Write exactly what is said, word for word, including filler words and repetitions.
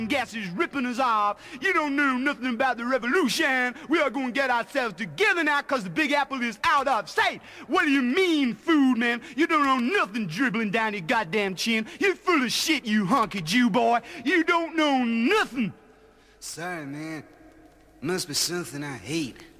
gas is ripping us off. You don't know nothing about the revolution. We are going to get ourselves together now because the Big Apple is out of sight. What do you mean, food, man? You don't know nothing dribbling down your goddamn chin. You're full of shit, you hunky Jew boy. You don't know nothing. Sorry, man. Must be something I hate.